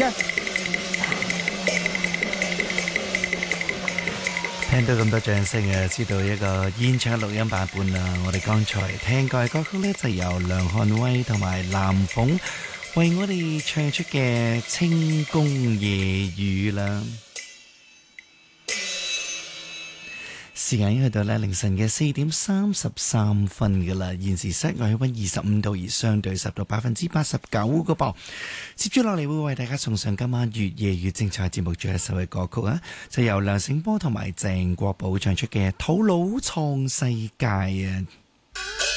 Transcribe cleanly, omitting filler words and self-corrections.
嘅。 聽到咁多掌聲啊，知道一個現場錄音版本啦。我哋剛才聽過嘅歌曲呢，就由梁漢威同埋藍鳳為我哋唱出嘅《清宮夜雨》啦。時間已經去到凌晨嘅4:33㗎啦，現時室外氣溫25度，而相對濕度89%㗎噃。接住落嚟會為大家送上今晚越夜越精彩節目最後一首嘅歌曲啊，就由梁醒波同埋鄭國寶唱出嘅《土佬創世界》啊。